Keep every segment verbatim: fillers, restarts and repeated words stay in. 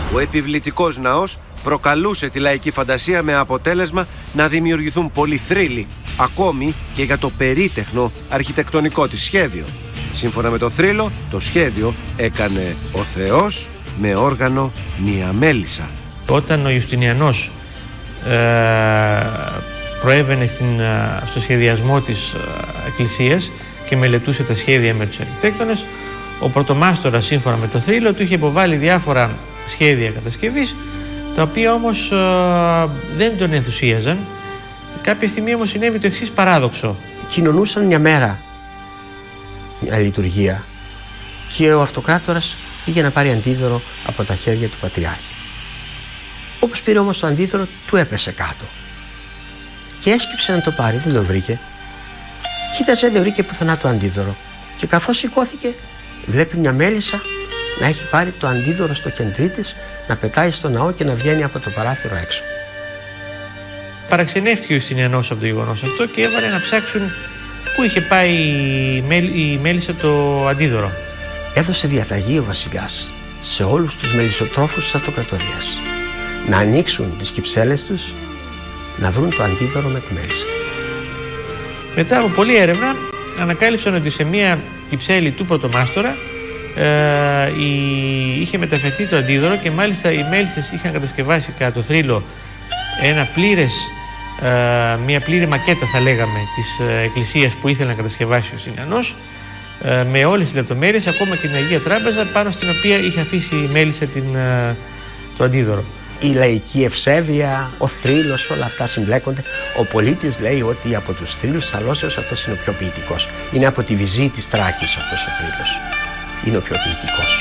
Ο επιβλητικός ναός προκαλούσε τη λαϊκή φαντασία με αποτέλεσμα να δημιουργηθούν πολλοί θρύλοι, ακόμη και για το περίτεχνο αρχιτεκτονικό της σχέδιο. Σύμφωνα με το θρύλο, το σχέδιο έκανε ο Θεός με όργανο μία μέλισσα. Όταν ο Ιουστινιανός ε, προέβαινε στην, στο σχεδιασμό της ε, εκκλησίας και μελετούσε τα σχέδια με τους αρχιτέκτονες, ο πρωτομάστορας, σύμφωνα με το θρύλο, του είχε υποβάλει διάφορα σχέδια κατασκευής, τα οποία όμως ε, δεν τον ενθουσίαζαν. Κάποια στιγμή όμως συνέβη το εξής παράδοξο. Κοινωνούσαν μια μέρα, μια λειτουργία, και ο αυτοκράτορας πήγε να πάρει αντίδωρο από τα χέρια του Πατριάρχη. Όπως πήρε όμως το αντίδωρο, του έπεσε κάτω και έσκυψε να το πάρει, δεν το βρήκε. Κοίταζε, δεν βρήκε πουθενά το αντίδωρο, και καθώς σηκώθηκε βλέπει μια μέλισσα να έχει πάρει το αντίδωρο στο κεντρί της, να πετάει στο ναό και να βγαίνει από το παράθυρο έξω. Παραξενεύτηκε ο Ιουστινιανός από το γεγονός αυτό και έβαλε να ψάξουν πού είχε πάει η μέλισσα το αντίδωρο. Έδωσε διαταγή ο βασιλιάς σε όλους τους μελισσοτρόφους της αυτοκρατορίας να ανοίξουν τις κυψέλες τους, να βρουν το αντίδωρο με τη μέλισσα. Μετά από πολλή έρευνα ανακάλυψαν ότι σε μία κυψέλη του πρωτομάστορα ε, η, είχε μεταφερθεί το αντίδωρο, και μάλιστα οι μέλισσες είχαν κατασκευάσει κατά το θρύλο ένα πλήρες, ε, μια πλήρη μακέτα, θα λέγαμε, της ε, εκκλησίας που ήθελε να κατασκευάσει ο Ιουστινιανός, ε, με όλες τις λεπτομέρειες, ακόμα και την Αγία Τράπεζα, πάνω στην οποία είχε αφήσει η μέλισσα την, ε, το αντίδωρο. Η λαϊκή ευσέβεια, ο θρύλος, όλα αυτά συμπλέκονται. Ο πολίτης λέει ότι από τους θρύλους της Αλώσεως αυτός είναι ο πιο ποιητικός. Είναι από τη Βυζή της Θράκης αυτός ο θρύλος. Είναι ο πιο ποιητικός.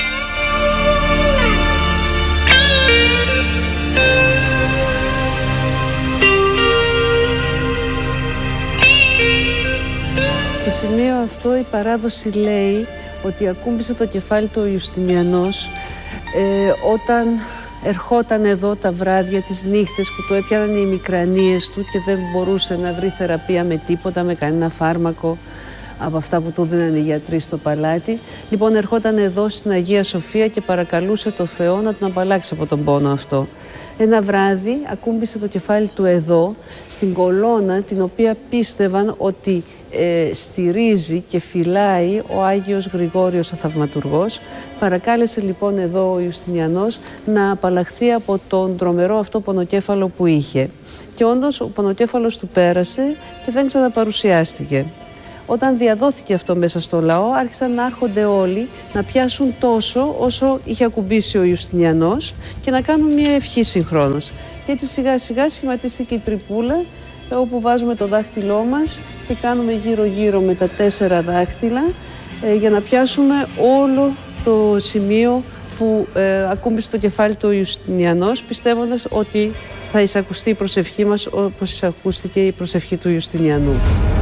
Στο σημείο αυτό η παράδοση λέει ότι ακούμπησε το κεφάλι του ο Ιουστινιανός ε, όταν ερχόταν εδώ τα βράδια, τις νύχτες που το έπιαναν οι μικρανίες του και δεν μπορούσε να βρει θεραπεία με τίποτα, με κανένα φάρμακο από αυτά που του δίνανε οι γιατροί στο παλάτι. Λοιπόν, ερχόταν εδώ στην Αγία Σοφία και παρακαλούσε το Θεό να τον απαλλάξει από τον πόνο αυτό. Ένα βράδυ ακούμπησε το κεφάλι του εδώ, στην κολόνα την οποία πίστευαν ότι ε, στηρίζει και φυλάει ο Άγιος Γρηγόριος ο Θαυματουργός. Παρακάλεσε λοιπόν εδώ ο Ιουστινιανός να απαλλαχθεί από τον τρομερό αυτό πονοκέφαλο που είχε. Και όντως ο πονοκέφαλος του πέρασε και δεν ξαναπαρουσιάστηκε. Όταν διαδόθηκε αυτό μέσα στο λαό, άρχισαν να έρχονται όλοι να πιάσουν τόσο όσο είχε ακουμπήσει ο Ιουστινιανός και να κάνουν μια ευχή συγχρόνως. Και έτσι σιγά σιγά σχηματίστηκε η τρυπούλα, όπου βάζουμε το δάχτυλό μας και κάνουμε γύρω γύρω με τα τέσσερα δάχτυλα ε, για να πιάσουμε όλο το σημείο που ε, ακούμπησε το κεφάλι του ο Ιουστινιανός, πιστεύοντας ότι θα εισακουστεί η προσευχή μας όπως εισακούστηκε η προσευχή του Ιουστινιανού.